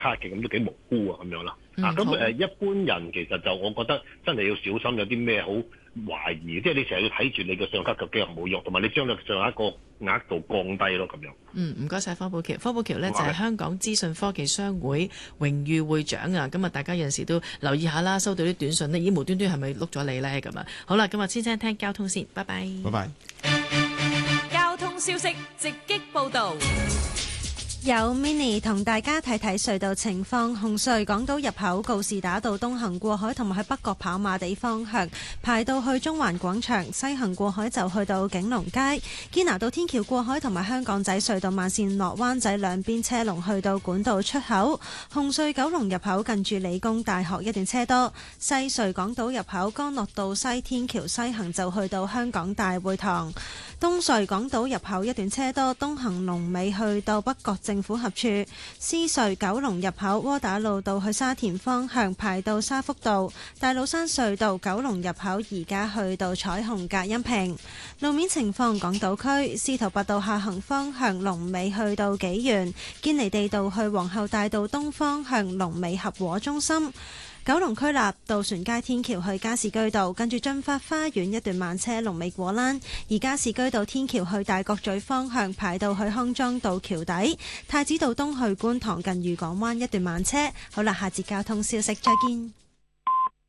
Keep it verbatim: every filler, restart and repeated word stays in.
卡嘅，咁都幾無辜啊咁樣啦。 嗯、 啊，咁誒、呃、一般人其實就我覺得真係要小心，有啲咩好懷疑，即係你成日要睇住你嘅信用卡究竟有冇用，同埋你將你上一個額度降低咯咁樣。 嗯，唔該晒方保僑。方保僑呢就係、是、香港資訊科技商會榮譽會長啊。咁啊，大家有陣時都留意下啦，收到啲短信呢，已經無端端係咪碌咗你呢？咁啊？好啦，今日先聽聽交通先，拜拜。 拜拜。 交通消息直擊報導。 有 Mini 同大家睇睇隧道情況。紅隧港島入口告士打道東行過海同埋去北角跑馬地方向排到去中環廣場，西行過海就去到景隆街。堅拿道天橋過海同埋香港仔隧道慢線落灣仔兩邊車龍去到管道出口。紅隧九龍入口近住理工大學一段車多。西隧港島入口干諾道西天橋西行就去到香港大會堂。東隧港島入口一段車多，東行龍尾去到北角政府合署。獅隧九龍入口窩打老道去沙田方向排到沙福道。大老山隧道九龍入口而家去到彩虹隔音屏。路面情況，港島區司徒拔道下行方向龍尾去到紀元。堅尼地道去皇后大道東方向龍尾合和中心。九龍區立渡船街天橋去加士居道，跟住駿發花園一段慢車龍尾果欄；而加士居道天橋去大角咀方向排到去康莊道橋底。太子道東去觀塘近漁港灣一段慢車。好啦，下節交通消息再見。